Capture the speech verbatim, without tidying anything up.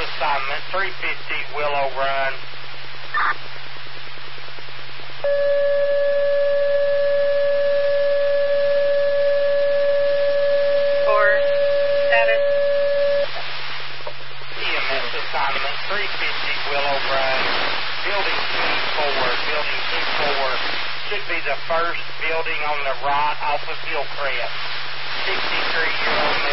assignment, three fifty Willow Run. For status. E M S assignment, three fifty Willow Run. Building twenty-four, building twenty-four. Should be the first building on the right off of Hillcrest. sixty-three-year-old